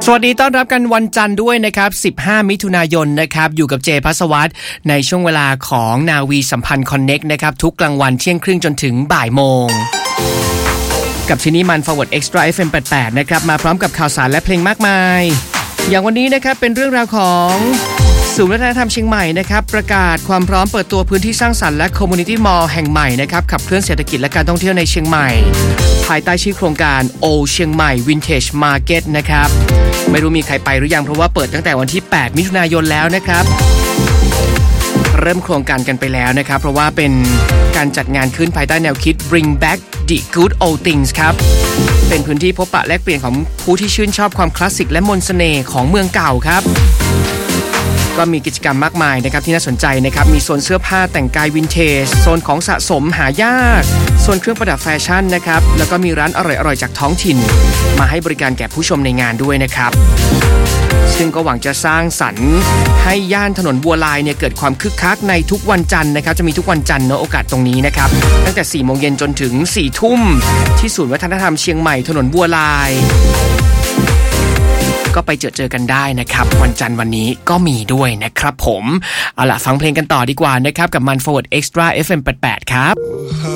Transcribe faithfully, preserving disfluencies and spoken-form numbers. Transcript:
สวัสดีต้อนรับกันวันจันทร์ด้วยนะครับสิบห้ามิถุนายนนะครับอยู่กับเจภัสวัฒน์ในช่วงเวลาของนาวีสัมพันธ์คอนเน็กนะครับทุกกลางวันเที่ยงครึ่งจนถึงบ่ายโมงกับชินี่มัน Forward Extra เอฟ เอ็ม แปดสิบแปดนะครับมาพร้อมกับข่าวสารและเพลงมากมายอย่างวันนี้นะครับเป็นเรื่องราวของศูนย์วัฒนธรรมเชียงใหม่นะครับประกาศความพร้อมเปิดตัวพื้นที่สร้างสรรค์และ Community Mall แห่งใหม่นะครับขับเคลื่อนเศรษฐกิจและการท่องเที่ยวในเชียงใหม่ภายใต้ชื่อโครงการ O เชียงใหม่ Vintage Market นะครับไม่รู้มีใครไปหรือยังเพราะว่าเปิดตั้งแต่วันที่แปดมิถุนายนแล้วนะครับเริ่มโครงการกันไปแล้วนะครับเพราะว่าเป็นการจัดงานขึ้นภายใต้แนวคิด Bring Back the Good Old Things ครับเป็นพื้นที่พบปะแลกเปลี่ยนของผู้ที่ชื่นชอบความคลาสสิกและมนต์เสน่ห์ของเมืองเก่าครับก็มีกิจกรรมมากมายนะครับที่น่าสนใจนะครับมีโซนเสื้อผ้าแต่งกายวินเทจโซนของสะสมหายากโซนเครื่องประดับแฟชั่นนะครับแล้วก็มีร้านอร่อยๆจากท้องถิ่นมาให้บริการแก่ผู้ชมในงานด้วยนะครับซึ่งก็หวังจะสร้างสรรค์ให้ย่านถนนบัวลายเนี่ยเกิดความคึกคักในทุกวันจันทร์นะครับจะมีทุกวันจันทร์เนาะโอกาสตรงนี้นะครับตั้งแต่สี่โมงเย็นจนถึงสี่ทุ่มที่ศูนย์วัฒนธรรมเชียงใหม่ถนนบัวลายก็ไปเจอเจอกันได้นะครับวันจันทร์วันนี้ก็มีด้วยนะครับผมเอาล่ะฟังเพลงกันต่อดีกว่านะครับกับมัน Forward Extra เอฟ เอ็ม แปดสิบแปดครับ